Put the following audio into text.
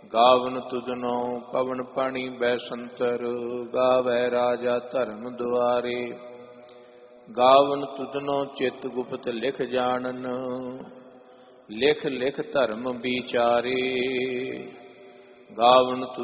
ਗਾਵਨ ਤੁਧਨੋ ਪਵਨ ਪਾਣੀ ਬੈਸੰਤਰ, ਗਾਵੈ ਰਾਜਾ ਧਰਮ ਦੁਆਰੇ। ਗਾਵਨ ਤੁਧਨੋ ਚਿਤ ਗੁਪਤ ਲਿਖ ਜਾਣਨ, ਲਿਖ ਲਿਖ ਧਰਮ ਵਿਚਾਰੇ। ਗਾਵਨ